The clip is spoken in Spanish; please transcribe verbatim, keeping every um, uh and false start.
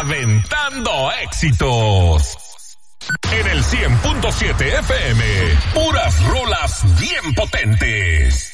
Aventando éxitos. En el cien punto siete F M, puras rolas bien potentes.